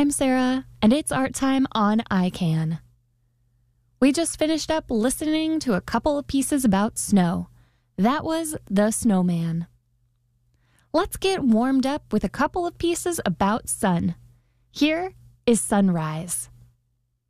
I'm Sarah, and it's art time on iCan. We just finished up listening to a couple of pieces about snow. That was The Snowman. Let's get warmed up with a couple of pieces about sun. Here is Sunrise.